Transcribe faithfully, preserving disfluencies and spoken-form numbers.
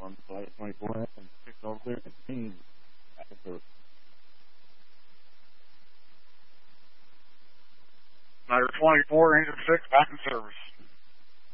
on Flight twenty-four F and six all clear fifteen. Back in service. Niger twenty-four, engine six, back in service.